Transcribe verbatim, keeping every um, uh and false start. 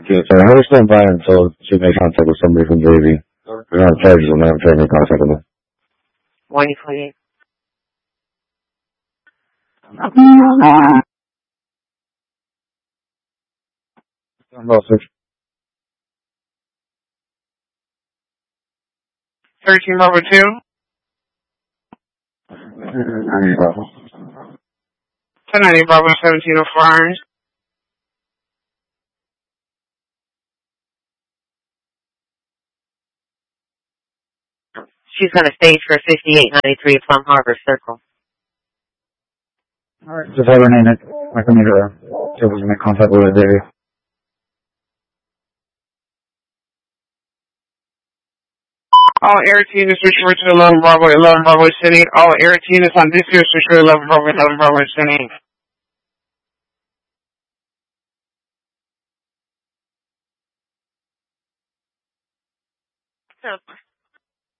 Okay, so I stand by until she makes contact with somebody from J V. We're not charges on that. I'm trying to make contact with them. one twenty-eight. About six. thirteen Bravo two. ten ninety Bravo seventeen oh four Orange. She's going to stage for fifty-eight ninety-three Plum Harbor Circle. Alright, just have her name it. I can meet her. See if we can make contact with her, Davey. All air units refer to eleven Bravo eleven Bravo City. All air units on this year refer to eleven Bravo eleven Bravo City.